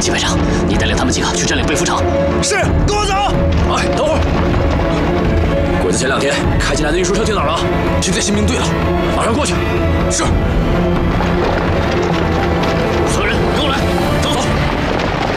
季排长，你带领他们几个去占领北府场。 是，跟我走。 哎，等会儿，鬼子前2天开进来的运输车去哪儿了？ 停在新兵队了， 马上过去。 是。